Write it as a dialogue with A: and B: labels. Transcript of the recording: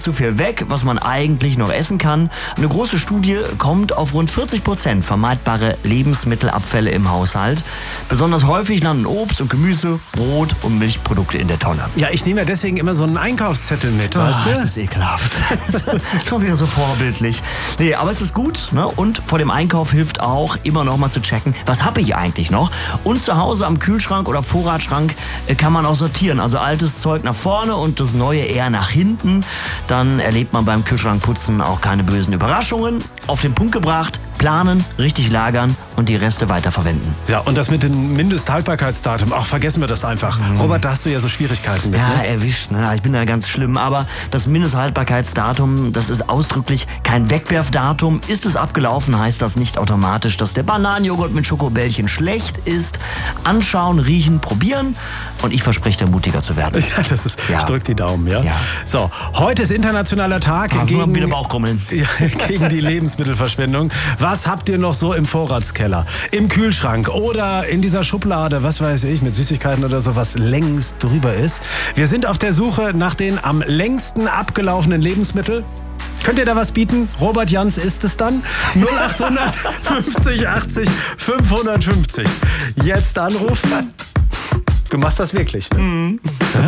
A: zu viel weg, was man eigentlich noch essen kann. Eine große Studie kommt auf rund 40% vermeidbare Lebensmittelabfälle im Haushalt. Besonders häufig landen Obst und Gemüse, Brot und Milchprodukte in der Tonne.
B: Ja, ich nehme ja deswegen immer so einen Einkaufszettel mit, weißt du?
A: Das ist ekelhaft. Das ist schon wieder so vorbildlich. Nee, aber es ist gut, ne? Und vor dem Einkauf hilft auch, immer noch mal zu checken, was habe ich eigentlich noch? Und zu Hause am Kühlschrank oder Vorratsschrank kann man auch sortieren. Also altes Zeug nach vorne und das Neue eher nach hinten. Dann erlebt man beim Kühlschrankputzen auch keine bösen Überraschungen. Auf den Punkt gebracht, planen, richtig lagern und die Reste weiterverwenden.
B: Ja, und das mit dem Mindesthaltbarkeitsdatum, ach, vergessen wir das einfach. Robert, da hast du ja so Schwierigkeiten mit,
A: Ja,
B: ne?
A: erwischt, ne? Ich bin da ganz schlimm. Aber das Mindesthaltbarkeitsdatum, das ist ausdrücklich kein Wegwerfdatum. Ist es abgelaufen, heißt das nicht automatisch, dass der Bananenjoghurt mit Schokobällchen schlecht ist. Anschauen, riechen, probieren und ich verspreche dir, mutiger zu werden.
B: Ja, das ist,
A: Ja.
B: ich drück die Daumen, ja?
A: Ja.
B: So, heute ist internationaler Tag
A: Wieder Bauchkrummeln.
B: gegen die Lebensmittelverschwendung. Was habt ihr noch so im Vorratskeller, im Kühlschrank oder in dieser Schublade, was weiß ich, mit Süßigkeiten oder so, was längst drüber ist? Wir sind auf der Suche nach den am längsten abgelaufenen Lebensmitteln. Könnt ihr da was bieten? Robert Jans ist es dann. 0800 50 80 550. Jetzt anrufen. Du machst das wirklich, ne?